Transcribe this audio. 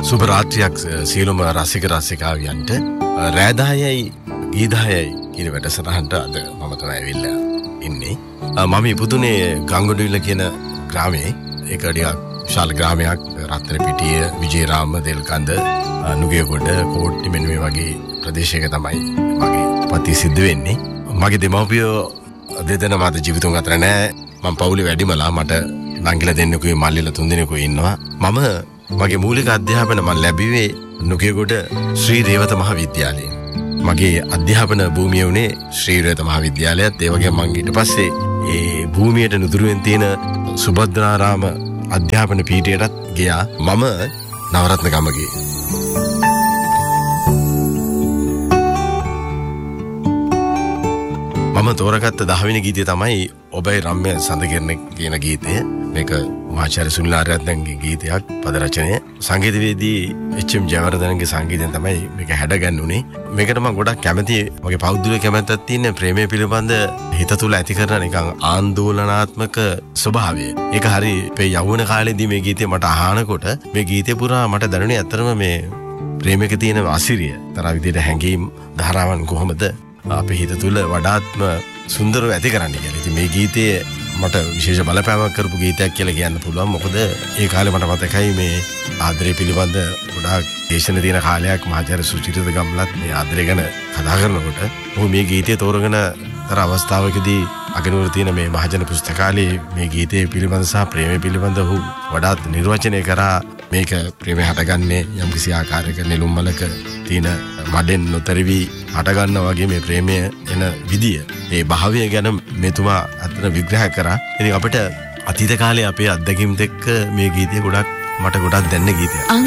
සුබ රාත්‍රියක් සියලුම රසික රසිකාවියන්ට. රෑදායයි ගීදායයි කියන වැඩසටහනට අද මම තමයි ඇවිල්ලා ඉන්නේ. මම ඉපදුනේ ගංගොඩවිල කියන ග්‍රාමයේ. ඒක ටිකක් විශාල ග්‍රාමයක්. රත්නපිටිය, විජේරාම, දෙල්කඳ, නුගේගොඩ, කෝට්ටි මෙන්න මේ වගේ ප්‍රදේශයක තමයි මගේ උපත සිද්ධ වෙන්නේ. මගේ දෙමව්පියෝ දෙදෙනා මාත ජීවිතුන් අතර නෑ. මම පවුලේ වැඩිමලා. මට නංගිලා දෙන්නෙකුයි මල්ලිලා තුන්දෙනෙකුයි ඉන්නවා. මම මගේ මූලික අධ්‍යාපන මම ලැබුවේ නුගේගොඩ ශ්‍රී රේවත මහාවිද්‍යාලයේ. මගේ අධ්‍යාපන භූමිය උනේ ශ්‍රී රේවත මහාවිද්‍යාලයත්. ඒ වගේම මම ඊට පස්සේ ඒ භූමියට නුදුරුවෙන් තියෙන සුබද්‍රාරාම අධ්‍යාපන පීඨයටත් ගියා. මම නවරත්න ගමගේ. මම තෝරගත්ත 10 වෙනි ගීතය තමයි ඔබයි රම්‍ය සඳකිරණ කියන ගීතය. මේක මහාචාර්ය සුනිල් ආරාධනගේ ගීතයක්. පද රචනය සංගීතවේදී එච්.එම්. ජයවර්ධනගේ සංගීතයෙන් තමයි මේක හැඩගන්නුනේ. මේකට මම ගොඩක් කැමතියි. මගේ පෞද්ගලික කැමැත්තක් තියෙන ප්‍රේමය පිළිබඳ හිත තුළ ඇති කරන නිකන් ආందోලනාත්මක ස්වභාවය. ඒක හරි අපේ යෞවන කාලේදී මේ ගීතය මට අහනකොට මේ ගීතය පුරා මට දැනුනේ ඇත්තටම මේ ප්‍රේමයක තියෙන අසිරිය. තරහ විදිහට හැඟීම් ධාරාවන් කොහොමද අපේ හිත තුළ වඩාත්ම සුන්දරව ඇති කරන්නේ කියලා. ඉතින් මේ ගීතයේ මට විශේෂ බලපෑමක් කරපු ගීතයක් කියලා කියන්න පුළුවන්. මොකද ඒ කාලේ මට මතකයි මේ ආදරය පිළිබඳ ගොඩාක් දේශන තියෙන කාලයක්. මහාචාර්ය සුචිත ගම්ලත් මේ ආදරය ගැන කතා කරනකොට ඔහු මේ ගීතය තෝරගෙන තර අවස්ථාවකදී අගනුවර තියෙන මේ මහජන පුස්තකාලයේ මේ ගීතය පිළිබඳ සහ ප්‍රේමය පිළිබඳ ඔහු වඩාත් නිර්වචනය කරා. මේක ප්‍රේමය හටගන්නේ යම්කිසි ආකාරයක නෙළුම්මලක තියෙන මඩෙන් නොතරවි හටගන්නා වගේ මේ ප්‍රේමය එන විදිය, ඒ භාවය ගැන මෙතුමා අතන විග්‍රහ කරා. ඉතින් අපිට අතීත කාලේ අපේ අත්දැකීම් එක්ක මේ ගීතය මට ගොඩක් දැනෙන ගීතයක්.